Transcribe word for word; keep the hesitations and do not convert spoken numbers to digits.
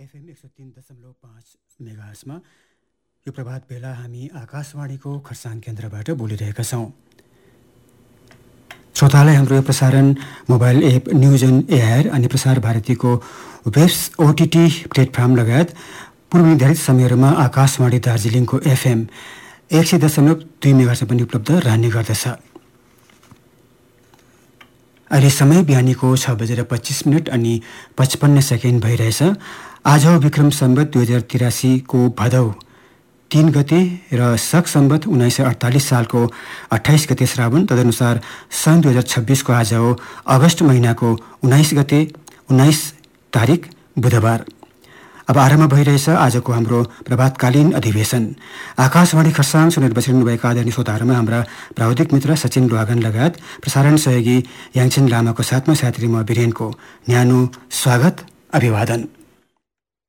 FM एक सौ तीन दशमलव पाँच मेगाहर्जमा यो प्रभात बेला हामी आकाशवाणीको खरसाङ केन्द्रबाट बोलिरहेका छौँ। श्रोतालाई हाम्रो यो प्रसारण mobile app news on AR अनि प्रसार भारतीको वेब ओटिटी प्लेटफर्म लगायत पूर्व निर्धारित समयहरूमा आकाशवाणी दार्जिलिङको एफएम एक सय दशमलव दुई मेगाहर्जमा पनि उपलब्ध रहने गर्दछ। अहिले समय बिहानीको छ बजेर पच्चिस मिनट अनि पचपन्न सेकेन्ड भइरहेछ। आज हो विक्रम सम्वत दुई हजार तिरासीको भदौ तीन गते र शक सम्वत उन्नाइस सय अडतालिस सालको अट्ठाइस गते श्रावण, तदनुसार सन् दुई हजार छब्बिसको आज हो अगस्त महिनाको उन्नाइस गते उन्नाइस तारिक बुधबार। अब आरम्भ भइरहेछ आजको हाम्रो प्रभातकालीन अधिवेशन। आकाशवाणी खरसाङ सुनेर बसिरहनुभएका आदरणीय श्रोताहरूमा हाम्रा प्राविधिक मित्र सचिन लोहागन लगायत प्रसारण सहयोगी याङछिन लामाको साथमा साथी म बिरेनको न्यानो स्वागत अभिवादन।